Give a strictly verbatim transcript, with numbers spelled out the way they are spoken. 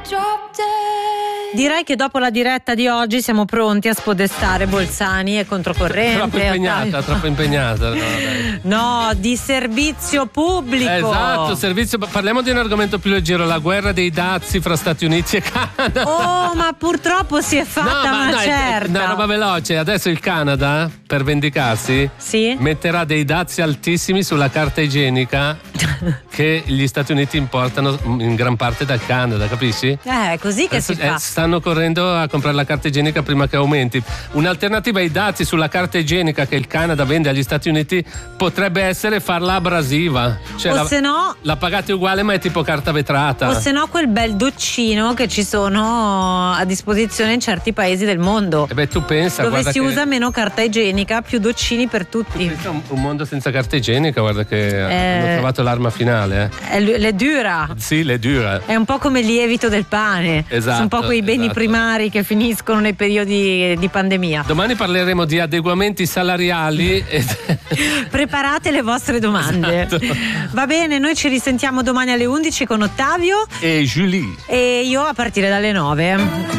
Direi che dopo la diretta di oggi siamo pronti a spodestare Bolzani e controcorrente. Troppo impegnata, troppo impegnata. No, dai. No, di servizio pubblico. Esatto, servizio. Parliamo di un argomento più leggero, la guerra dei dazi fra Stati Uniti e Canada. Oh, ma purtroppo si è fatta no, ma una no, certa. Una roba veloce. Adesso il Canada, per vendicarsi, sì? metterà dei dazi altissimi sulla carta igienica che gli Stati Uniti importano in gran parte dal Canada, capisci? Eh, è così che Adesso, si fa. Eh, stanno correndo a comprare la carta igienica prima che aumenti. Un'alternativa ai dazi sulla carta igienica che il Canada vende agli Stati Uniti potrebbe essere farla abrasiva. Cioè o la, se no la pagate uguale ma è tipo carta vetrata. O se no quel bel doccino che ci sono a disposizione in certi paesi del mondo. E beh, tu pensa, dove si che usa meno carta igienica, più doccini per tutti. Un, un mondo senza carta igienica, guarda che eh, hanno trovato l'arma finale. Eh. Le dura. Sì, le dura. È un po' come il lievito del pane. Esatto. Sono un po' quei beni esatto. primari che finiscono nei periodi di pandemia. Domani parleremo di adeguamenti salariali. E... Preparate le vostre domande. Esatto. Va bene, noi ci risentiamo domani alle undici con Ottavio e Julie. E io a partire dalle nove.